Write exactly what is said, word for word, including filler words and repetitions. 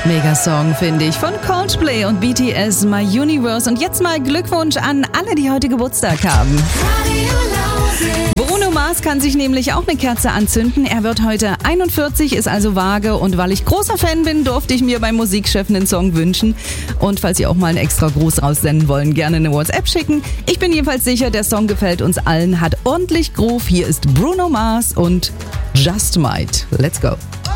Mega-Song, finde ich, von Coldplay und B T S, My Universe. Und jetzt mal Glückwunsch an alle, die heute Geburtstag haben. Bruno Mars kann sich nämlich auch eine Kerze anzünden. Er wird heute einundvierzig, ist also vage. Und weil ich großer Fan bin, durfte ich mir beim Musikchef einen Song wünschen. Und falls Sie auch mal einen extra Gruß raussenden wollen, gerne eine WhatsApp schicken. Ich bin jedenfalls sicher, der Song gefällt uns allen, hat ordentlich Groove. Hier ist Bruno Mars und Just Might. Let's go.